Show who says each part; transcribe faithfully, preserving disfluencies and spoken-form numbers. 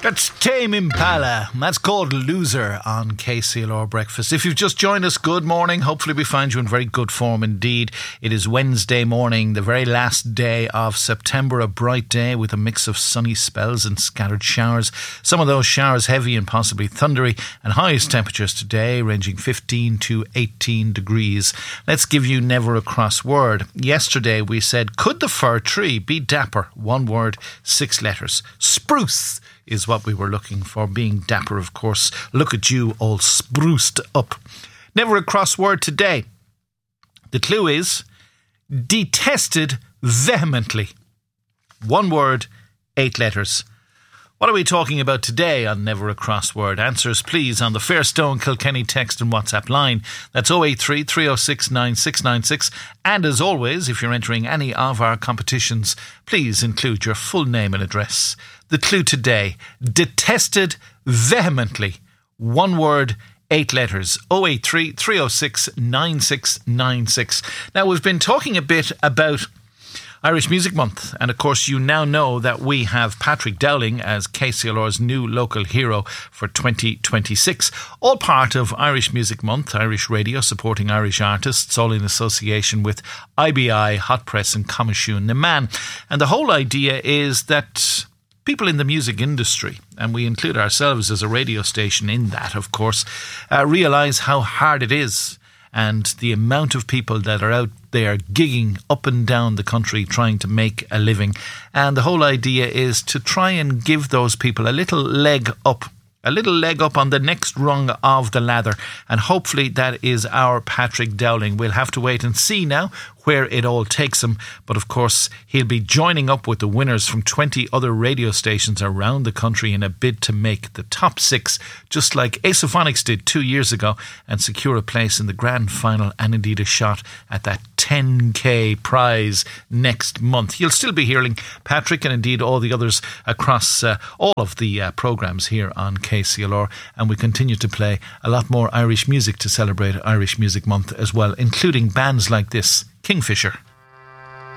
Speaker 1: That's Tame Impala. That's called Loser on K C L R Breakfast. If you've just joined us, good morning. Hopefully we find you in very good form indeed. It is Wednesday morning, the very last day of September, a bright day with a mix of sunny spells and scattered showers. Some of those showers heavy and possibly thundery, and highest temperatures today ranging fifteen to eighteen degrees. Let's give you never a cross word. Yesterday we said, could the fir tree be dapper? One word, six letters. Spruce is what we were looking for. Being dapper, of course. Look at you all spruced up. Never a crossword today. The clue is detested vehemently. One word, eight letters. What are we talking about today on Never a Crossword? Answers please on the Fairstone Kilkenny text and WhatsApp line. That's oh eight three, three oh six, nine six nine six. And as always, if you're entering any of our competitions, please include your full name and address. The clue today, detested vehemently. One word, eight letters. oh eight three, three oh six, nine six nine six. Now, we've been talking a bit about Irish Music Month, and of course you now know that we have Patrick Dowling as K C L R's new local hero for twenty twenty-six, all part of Irish Music Month, Irish Radio supporting Irish artists, all in association with I B I, Hot Press and Coimisiún na Man. And the whole idea is that people in the music industry, and we include ourselves as a radio station in that, of course, uh, realise how hard it is, and the amount of people that are out there gigging up and down the country trying to make a living. And the whole idea is to try and give those people a little leg up, a little leg up on the next rung of the ladder. And hopefully that is our Patrick Dowling. We'll have to wait and see now where it all takes him. But of course, he'll be joining up with the winners from twenty other radio stations around the country in a bid to make the top six, just like Asophonics did two years ago, and secure a place in the grand final and indeed a shot at that ten K prize next month. You'll still be hearing Patrick and indeed all the others across uh, all of the uh, programmes here on K C L R, and we continue to play a lot more Irish music to celebrate Irish Music Month as well, including bands like this, Kingfisher.